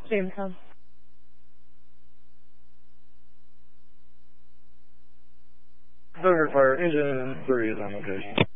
Jamestown. Thunder Fire, engine 3 is on location.